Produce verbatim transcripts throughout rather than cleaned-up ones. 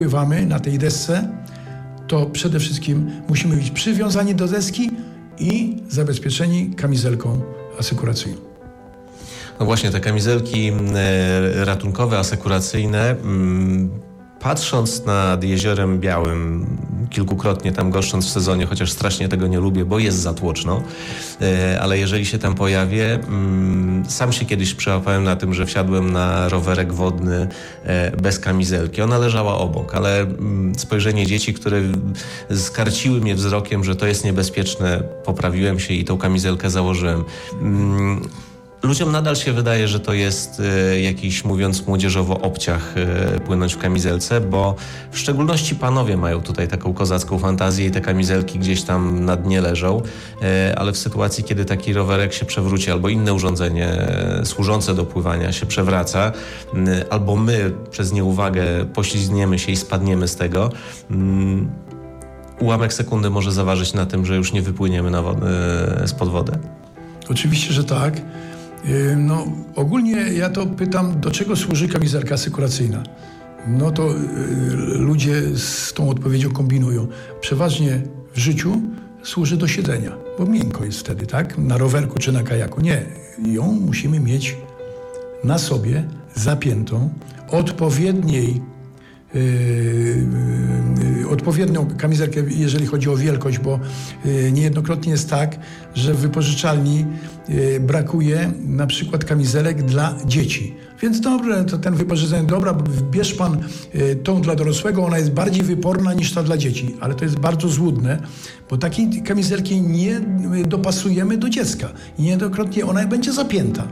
pływamy na tej desce, to przede wszystkim musimy być przywiązani do deski i zabezpieczeni kamizelką asekuracyjną. No właśnie, te kamizelki ratunkowe, asekuracyjne, patrząc nad Jeziorem Białym, kilkukrotnie tam goszcząc w sezonie, chociaż strasznie tego nie lubię, bo jest zatłoczno, ale jeżeli się tam pojawię, sam się kiedyś przyłapałem na tym, że wsiadłem na rowerek wodny bez kamizelki. Ona leżała obok, ale spojrzenie dzieci, które skarciły mnie wzrokiem, że to jest niebezpieczne, poprawiłem się i tą kamizelkę założyłem. Ludziom nadal się wydaje, że to jest y, jakiś, mówiąc młodzieżowo, obciach y, płynąć w kamizelce, bo w szczególności panowie mają tutaj taką kozacką fantazję i te kamizelki gdzieś tam na dnie leżą, y, ale w sytuacji, kiedy taki rowerek się przewróci albo inne urządzenie y, służące do pływania się przewraca, y, albo my przez nieuwagę poślizgniemy się i spadniemy z tego, y, ułamek sekundy może zaważyć na tym, że już nie wypłyniemy na wodę, y, spod wody. Oczywiście, że tak. No, ogólnie ja to pytam, do czego służy kamizelka asekuracyjna? No to y, ludzie z tą odpowiedzią kombinują. Przeważnie w życiu służy do siedzenia, bo miękko jest wtedy, tak? Na rowerku czy na kajaku. Nie, ją musimy mieć na sobie zapiętą, odpowiedniej Yy, yy, odpowiednią kamizelkę, jeżeli chodzi o wielkość, bo yy, niejednokrotnie jest tak, że w wypożyczalni yy, brakuje na przykład kamizelek dla dzieci. Więc dobre, to ten wypożyczalny, dobra, bierz pan yy, tą dla dorosłego, ona jest bardziej wyporna niż ta dla dzieci, ale to jest bardzo złudne, bo takiej kamizelki nie dopasujemy do dziecka i niejednokrotnie ona będzie zapięta.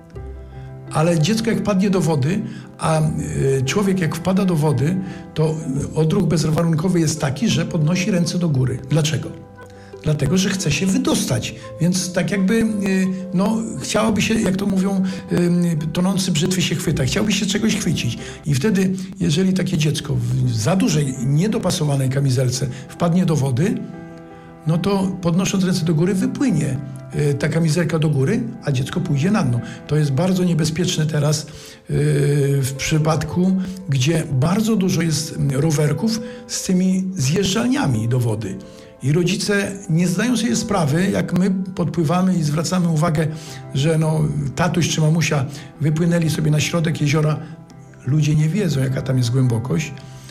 Ale dziecko jak wpadnie do wody, a człowiek jak wpada do wody, to odruch bezwarunkowy jest taki, że podnosi ręce do góry. Dlaczego? Dlatego, że chce się wydostać. Więc tak jakby, no, chciałoby się, jak to mówią, tonący brzytwy się chwyta. Chciałby się czegoś chwycić. I wtedy, jeżeli takie dziecko w za dużej, niedopasowanej kamizelce wpadnie do wody, no to podnosząc ręce do góry wypłynie ta kamizelka do góry, a dziecko pójdzie na dno. To jest bardzo niebezpieczne teraz w przypadku, gdzie bardzo dużo jest rowerków z tymi zjeżdżalniami do wody. I rodzice nie zdają sobie sprawy, jak my podpływamy i zwracamy uwagę, że no, tatuś czy mamusia wypłynęli sobie na środek jeziora. Ludzie nie wiedzą, jaka tam jest głębokość,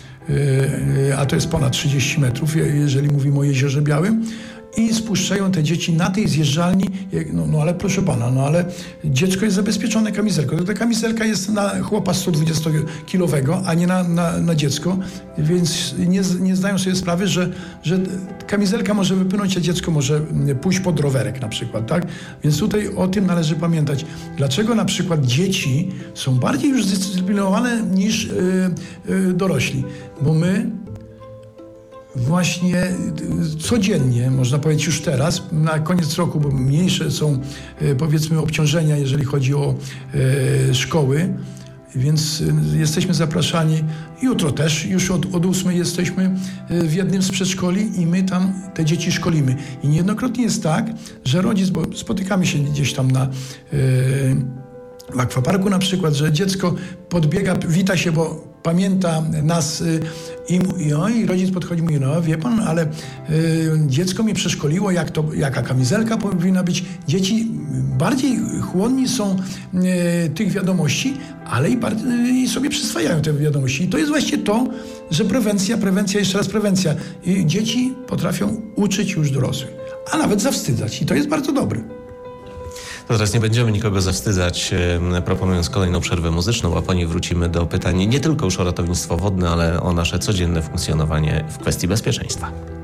a to jest ponad trzydzieści metrów, jeżeli mówimy o Jeziorze Białym, i spuszczają te dzieci na tej zjeżdżalni. No, no ale proszę pana, no ale dziecko jest zabezpieczone kamizelką. Ta kamizelka jest na chłopa sto dwudziestokilowego, a nie na, na, na dziecko, więc nie, nie zdają sobie sprawy, że, że kamizelka może wypłynąć, a dziecko może pójść pod rowerek na przykład, tak? Więc tutaj o tym należy pamiętać. Dlaczego na przykład dzieci są bardziej już zdyscyplinowane niż yy, yy, dorośli? Bo my właśnie codziennie, można powiedzieć już teraz, na koniec roku, bo mniejsze są powiedzmy obciążenia, jeżeli chodzi o e, szkoły, więc jesteśmy zapraszani. Jutro też, już od, od ósmej jesteśmy w jednym z przedszkoli i my tam te dzieci szkolimy. I niejednokrotnie jest tak, że rodzic, bo spotykamy się gdzieś tam na... E, w akwaparku na przykład, że dziecko podbiega, wita się, bo pamięta nas y, i, i, o, i rodzic podchodzi i mówi, no wie pan, ale y, dziecko mnie przeszkoliło, jak to, jaka kamizelka powinna być. Dzieci bardziej chłonni są y, tych wiadomości, ale i, bardziej, y, i sobie przyswajają te wiadomości. I to jest właśnie to, że prewencja, prewencja, jeszcze raz prewencja. I dzieci potrafią uczyć już dorosłych, a nawet zawstydzać. I to jest bardzo dobre. To teraz nie będziemy nikogo zawstydzać, proponując kolejną przerwę muzyczną, a po niej wrócimy do pytań nie tylko już o ratownictwo wodne, ale o nasze codzienne funkcjonowanie w kwestii bezpieczeństwa.